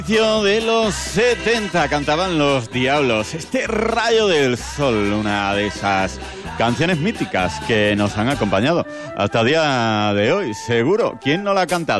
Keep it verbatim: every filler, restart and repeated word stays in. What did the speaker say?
De los setenta cantaban Los Diablos, este rayo del sol, una de esas canciones míticas que nos han acompañado hasta el día de hoy. Seguro, ¿quién no la ha cantado?